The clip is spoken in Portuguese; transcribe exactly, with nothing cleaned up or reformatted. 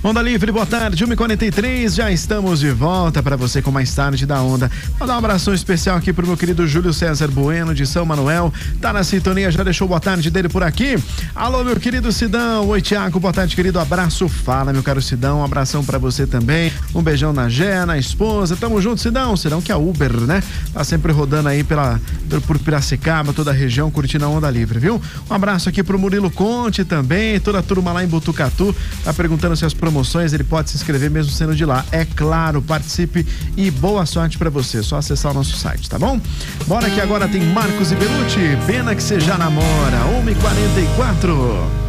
Onda Livre, boa tarde, uma e quarenta e três, já estamos de volta para você com mais tarde da Onda. Vou dar um abração especial aqui pro meu querido Júlio César Bueno de São Manuel, tá na sintonia, já deixou boa tarde dele por aqui. Alô, meu querido Sidão, oi Tiago, boa tarde, querido, abraço, fala, meu caro Sidão, um abração para você também, um beijão na Gé, na esposa, tamo junto, Sidão, Sidão que é Uber, né? Tá sempre rodando aí pela, por Piracicaba, toda a região, curtindo a Onda Livre, viu? Um abraço aqui pro Murilo Conte também, toda a turma lá em Botucatu, tá perguntando se as promoções ele pode se inscrever mesmo sendo de lá. É claro, participe e boa sorte pra você, só acessar o nosso site, tá bom? Bora que agora tem Marcos e Belucci, pena que você já namora, uma e quarenta e quatro.